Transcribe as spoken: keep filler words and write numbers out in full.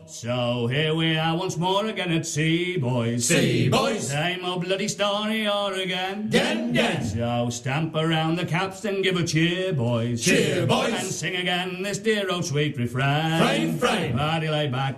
So here we are once more again at sea, boys. Sea, boys. Same old bloody story or again. Again, again. So stamp around the capstan, give a cheer, boys. Cheer, boys. And sing again this dear old sweet refrain. Frame, frame. Body lay back,